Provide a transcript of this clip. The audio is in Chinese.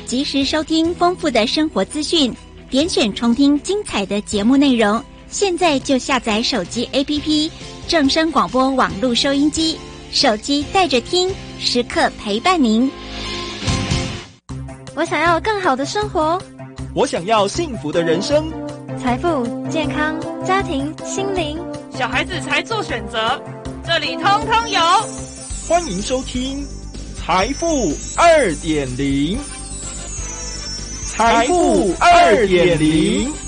及时收听丰富的生活资讯，点选重听精彩的节目内容。现在就下载手机 APP 正声广播网络收音机，手机带着听，时刻陪伴您。 我想要更好的生活， 我想要幸福的人生， 财富、健康、家庭、心灵， 小孩子才做选择，这里通通有。 欢迎收听财富2.0，财富2.0。